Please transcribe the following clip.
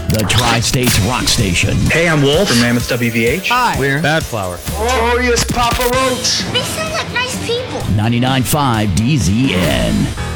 the Tri-States Rock Station. Hey, I'm Wolf from Mammoth WVH. Hi. We're Bad Flower. Glorious Papa Roach. They sound like nice people. 99.5 DZN.